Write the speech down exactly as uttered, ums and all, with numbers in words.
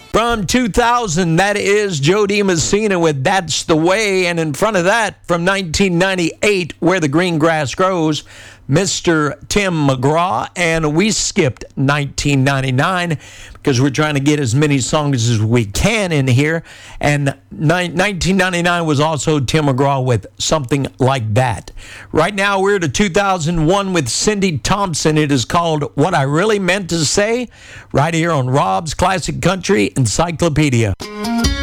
From two thousand, that is Joe DiMessina with That's the Way. And in front of that, from nineteen ninety-eight, Where the Green Grass Grows, Mister Tim McGraw. And we skipped nineteen ninety-nine because we're trying to get as many songs as we can in here. And nineteen ninety-nine was also Tim McGraw with Something Like That. Right now, we're to two thousand one with Cindy Thompson. It is called What I Really Meant to Say, right here on Rob's Classic Country Encyclopedia.